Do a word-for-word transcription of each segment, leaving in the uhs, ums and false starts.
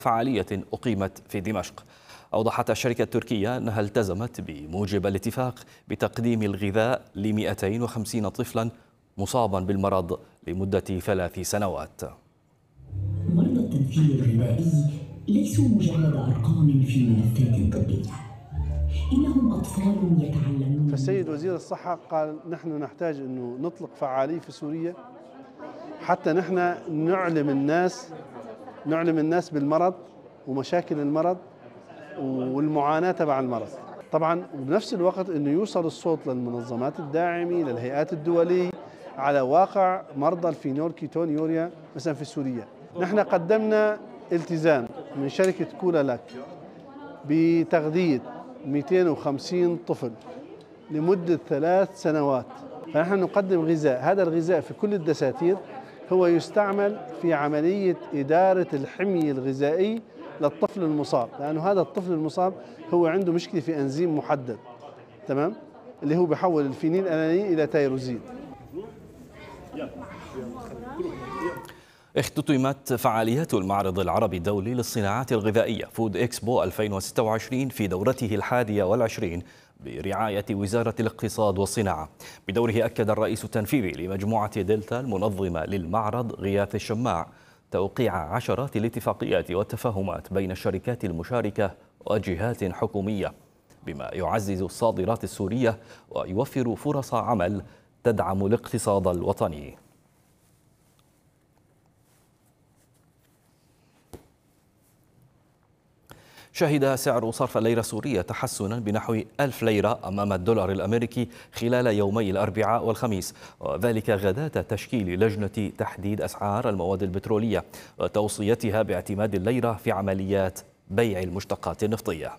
فعالية أقيمت في دمشق. أوضحت الشركة التركية أنها التزمت بموجب الاتفاق بتقديم الغذاء ل مئتين وخمسين طفلا مصابا بالمرض لمدة ثلاث سنوات. مرضى التنفيذ الغذائي ليسوا مجرد أرقام في ملفات طبية، إنهم أطفال يتعلمون. فالسيد وزير الصحة قال نحن نحتاج أنه نطلق فعالية في سوريا حتى نحن نعلم الناس نعلم الناس بالمرض ومشاكل المرض والمعاناة تبع المرض. طبعا بنفس الوقت أنه يوصل الصوت للمنظمات الداعمة للهيئات الدولية على واقع مرضى الفينولكيتونيوريا مثلا في سوريا. نحن قدمنا التزام من شركة كولالاك بتغذية مئتين وخمسين طفل لمدة ثلاث سنوات. فنحن نقدم غذاء، هذا الغذاء في كل الدساتير هو يستعمل في عملية إدارة الحمية الغذائية للطفل المصاب، لأنه هذا الطفل المصاب هو عنده مشكلة في أنزيم محدد، تمام، اللي هو بيحول الفينيل ألانين إلى تيروزين. اختتمت فعاليات المعرض العربي الدولي للصناعات الغذائية فود إكسبو ألفين وستة وعشرين في دورته الحادية والعشرين برعاية وزارة الاقتصاد والصناعة. بدوره أكد الرئيس التنفيذي لمجموعة دلتا المنظمة للمعرض غياث الشماع توقيع عشرات الاتفاقيات والتفاهمات بين الشركات المشاركة وجهات حكومية، بما يعزز الصادرات السورية ويوفر فرص عمل تدعم الاقتصاد الوطني. شهد سعر صرف الليرة السورية تحسنا بنحو ألف ليرة أمام الدولار الأمريكي خلال يومي الأربعاء والخميس، وذلك غداة تشكيل لجنة تحديد أسعار المواد البترولية وتوصيتها باعتماد الليرة في عمليات بيع المشتقات النفطية.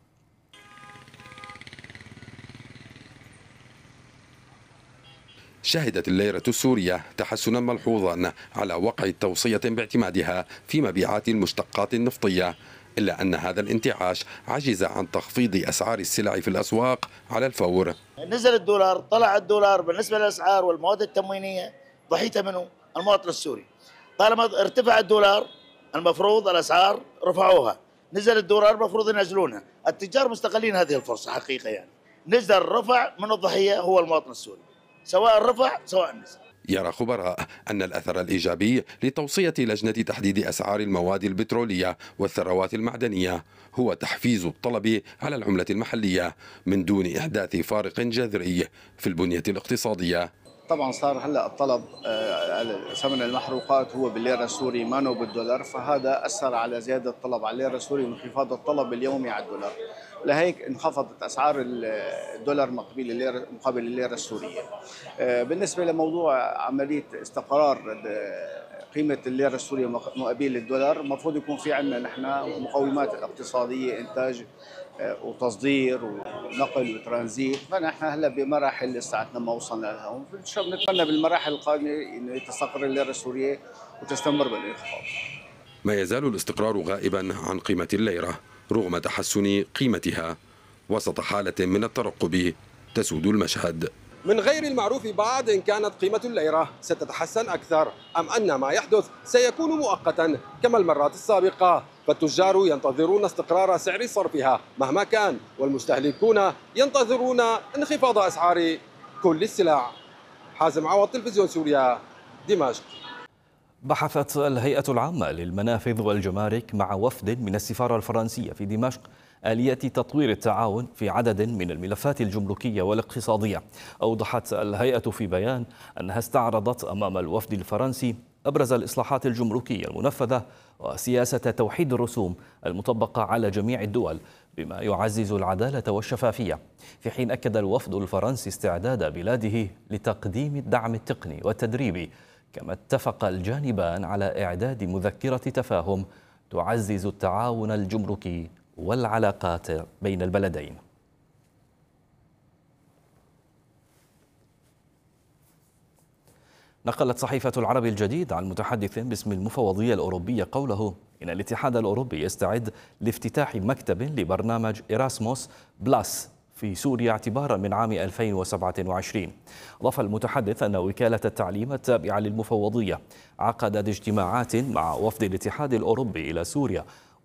شهدت الليرة السورية تحسنا ملحوظا على وقع توصية باعتمادها في مبيعات المشتقات النفطية، إلا أن هذا الانتعاش عجز عن تخفيض أسعار السلع في الأسواق على الفور. نزل الدولار، طلع الدولار بالنسبة للأسعار والمواد التموينية ضحيتها منه المواطن السوري. طالما ارتفع الدولار المفروض الأسعار رفعوها، نزل الدولار المفروض ينزلونها. التجار مستغلين هذه الفرصة حقيقة، يعني نزل الرفع من الضحية هو المواطن السوري، سواء رفع سواء نزل. يرى خبراء أن الأثر الإيجابي لتوصية لجنة تحديد أسعار المواد البترولية والثروات المعدنية هو تحفيز الطلب على العملة المحلية من دون إحداث فارق جذري في البنية الاقتصادية. طبعا صار هلا الطلب على ثمن المحروقات هو بالليرة السوري ما هو بالدولار، فهذا أثر على زيادة الطلب على الليرة السوري وانخفاض الطلب اليومي على الدولار، لهيك انخفضت أسعار الدولار مقابل الليرة مقابل الليرة السورية. بالنسبة لموضوع عملية استقرار قيمة الليرة السورية مقابل الدولار، المفروض يكون في عندنا نحن مقومات اقتصادية، إنتاج وتصدير ونقل وترانزيت، فنحن هلا بمراحل لساتنا ما وصلنا لها، نتمنى بالمراحل القادمة انه تستقر الليرة السورية وتستمر بالانخفاض. ما يزال الاستقرار غائبا عن قيمة الليرة رغم تحسن قيمتها وسط حالة من الترقب تسود المشهد. من غير المعروف بعد إن كانت قيمة الليرة ستتحسن أكثر أم أن ما يحدث سيكون مؤقتا كما المرات السابقة، فالتجار ينتظرون استقرار سعر صرفها مهما كان، والمستهلكون ينتظرون انخفاض أسعار كل السلع. حازم عوض، تلفزيون سوريا، دمشق. بحثت الهيئة العامة للمنافذ والجمارك مع وفد من السفارة الفرنسية في دمشق آلية تطوير التعاون في عدد من الملفات الجمركية والاقتصادية. أوضحت الهيئة في بيان أنها استعرضت أمام الوفد الفرنسي أبرز الإصلاحات الجمركية المنفذة وسياسة توحيد الرسوم المطبقة على جميع الدول بما يعزز العدالة والشفافية، في حين أكد الوفد الفرنسي استعداد بلاده لتقديم الدعم التقني والتدريبي، كما اتفق الجانبان على إعداد مذكرة تفاهم تعزز التعاون الجمركي والعلاقات بين البلدين. نقلت صحيفة العربي الجديد عن متحدث باسم المفوضية الأوروبية قوله إن الاتحاد الأوروبي يستعد لافتتاح مكتب لبرنامج إيراسموس بلاس في سوريا اعتبارا من عام ألفين وسبعة وعشرين. أضاف المتحدث أن وكالة التعليم التابعة للمفوضية عقدت اجتماعات مع وفد الاتحاد الأوروبي إلى سوريا